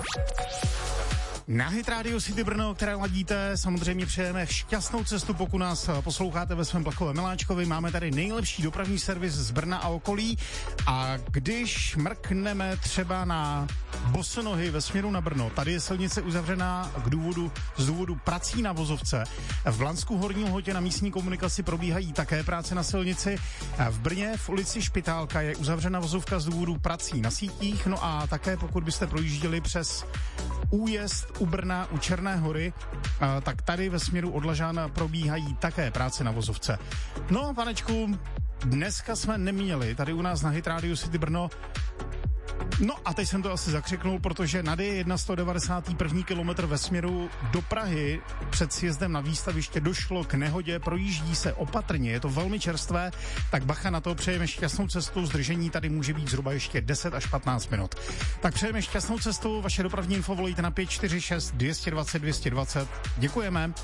Na Hit Radio City Brno, které ladíte, samozřejmě přejeme šťastnou cestu, pokud nás posloucháte ve svém Plachovém Miláčkovi. Máme tady nejlepší dopravní servis z Brna a okolí a když mrkneme třeba na Bosonohy ve směru na Brno, tady je silnice uzavřená z důvodu prací na vozovce. V Blansku Horní Lhotě na místní komunikaci probíhají také práce na silnici. V Brně v ulici Špitálka je uzavřena vozovka z důvodu prací na sítích. No a také pokud byste projížděli přes újezd u Brna, u Černé Hory, tak tady ve směru od Lažán probíhají také práce na vozovce. No, panečku, dneska jsme neměli tady u nás na Hit Radio City Brno. No a teď jsem to asi zakřiknul, protože na D1 191. kilometr ve směru do Prahy před sjezdem na výstaviště došlo k nehodě, projíždí se opatrně, je to velmi čerstvé, tak bacha na to, přejeme šťastnou cestu, zdržení tady může být zhruba ještě 10 až 15 minut. Tak přejeme šťastnou cestu, vaše dopravní info volejte na 546 220 220. Děkujeme.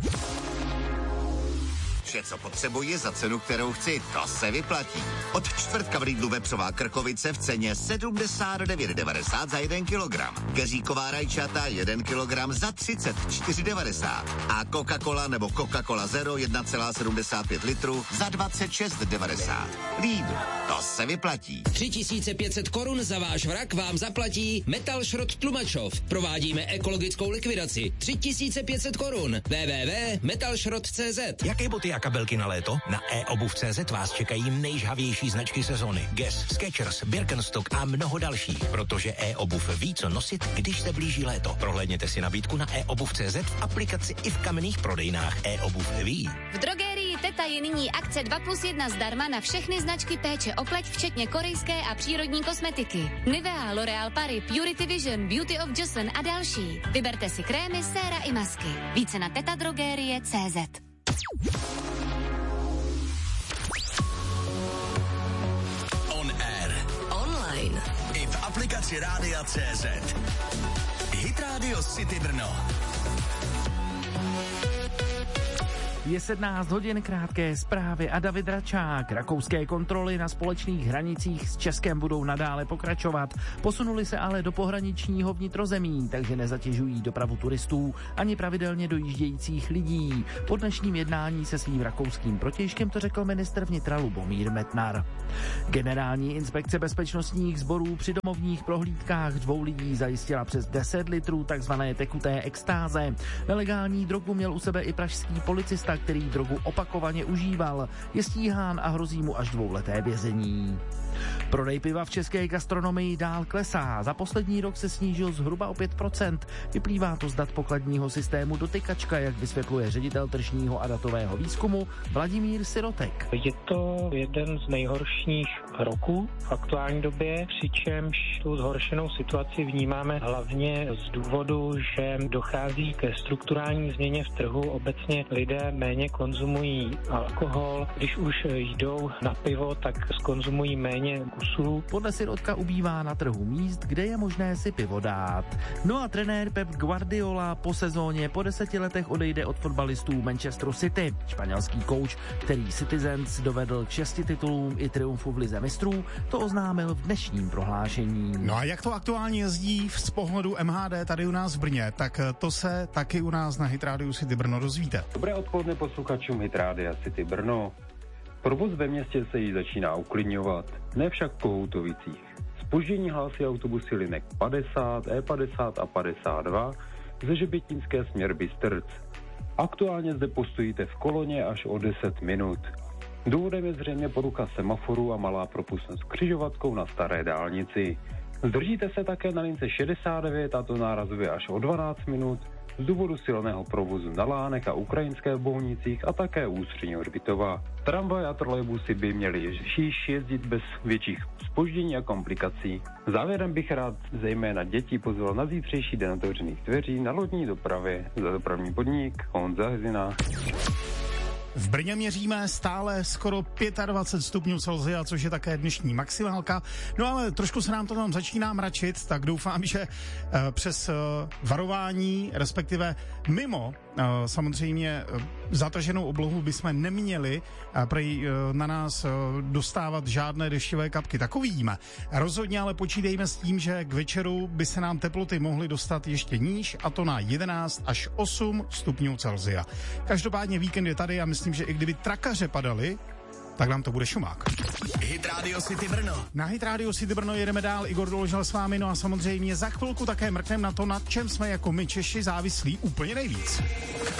Vše, co potřebuji za cenu, kterou chci, to se vyplatí. Od čtvrtka v Lidlu vepřová krkovice v ceně 79,90 za 1 kilogram. Keříková rajčata 1 kilogram za 34,90. A Coca-Cola nebo Coca-Cola Zero 1,75 litru za 26,90. Lidl, to se vyplatí. 3500 korun za váš vrak vám zaplatí Metal Šrot Tlumačov. Provádíme ekologickou likvidaci. 3500 korun. www.metalšrot.cz. Jaké boty a kabelky na léto? Na e-obuv.cz vás čekají nejžhavější značky sezóny. Guess, Skechers, Birkenstock a mnoho dalších. Protože e-obuv ví, co nosit, když se blíží léto. Prohlédněte si nabídku na e-obuv.cz v aplikaci i v kamenných prodejnách e-obuv ví. V drogerii Teta je nyní akce 2+1 zdarma na všechny značky péče o pleť, včetně korejské a přírodní kosmetiky. Nivea, L'Oréal Paris, Purity Vision, Beauty of Joseon a další. Vyberte si krémy, séra i masky. Více na tetadrogerie.cz. On air. Online. I v aplikaci Rádia.cz. Hit Radio City Brno. Je 17 hodin, krátké zprávy a David Račák. Rakouské kontroly na společných hranicích s Českem budou nadále pokračovat. Posunuli se ale do pohraničního vnitrozemí, takže nezatěžují dopravu turistů ani pravidelně dojíždějících lidí. Po dnešním jednání se svým rakouským protějškem to řekl ministr vnitra Lubomír Metnar. Generální inspekce bezpečnostních sborů při domovních prohlídkách 2 lidí zajistila přes 10 litrů takzvané tekuté extáze. Nelegální drogu měl u sebe i pražský policista, který drogu opakovaně užíval. Je stíhán a hrozí mu až 2leté vězení. Prodej piva v české gastronomii dál klesá. Za poslední rok se snížil zhruba o 5%. Vyplývá to z dat pokladního systému Dotykačka, jak vysvětluje ředitel tržního a datového výzkumu Vladimír Sirotek. Je to jeden z nejhorších roků v aktuální době, přičemž tu zhoršenou situaci vnímáme hlavně z důvodu, že dochází ke strukturální změně v trhu. Obecně lidé méně konzumují alkohol. Když už jdou na pivo, tak skonzumují méně kusů. Podle Sirotka ubývá na trhu míst, kde je možné si pivo dát. No a trenér Pep Guardiola po sezóně po 10 letech odejde od fotbalistů Manchesteru City. Španělský kouč, který Citizens dovedl k 6 titulům i triumfu v lize mistrů, to oznámil v dnešním prohlášení. No a jak to aktuálně jezdí z pohledu MHD tady u nás v Brně, tak to se taky u nás na Hit Radio City Brno dozvíte. Dobré odpoledne posluchačům Hit Radio City Brno. Provoz ve městě se již začíná uklidňovat, ne však v Kohoutovicích. Zpoždění hlásí autobusy linek 50, E50 a 52 ze Žebětínské směr Bystrc. Aktuálně zde postojíte v koloně až o 10 minut. Důvodem je zřejmě porucha semaforu a malá propustnost křižovatkou na staré dálnici. Zdržíte se také na lince 69 a to nárazově až o 12 minut z důvodu silného provozu na Lánech a Ukrajinské Bohnicích a také Ústředního hřbitova. Tramvaj a trolejbusy by měly již jezdit bez větších zpoždění a komplikací. Závěrem bych rád zejména děti pozval na zítřejší den otevřených dveří na lodní dopravě za dopravní podnik Honza Hezina. V Brně měříme stále skoro 25 stupňů Celsia, což je také dnešní maximálka. No ale trošku se nám to tam začíná mračit, tak doufám, že přes varování, respektive mimo samozřejmě zataženou oblohu bychom neměli na nás dostávat žádné deštivé kapky. Tak uvidíme. Rozhodně ale počítejme s tím, že k večeru by se nám teploty mohly dostat ještě níž, a to na 11 až 8 stupňů Celsia. Každopádně víkend je tady a myslím, že i kdyby trakaře padaly, tak nám to bude šumák. Hit Radio City Brno. Na Hit Radio City Brno jedeme dál, Igor Doložal s vámi, no a samozřejmě za chvilku také mrkneme na to, nad čem jsme jako my Češi závislí úplně nejvíc.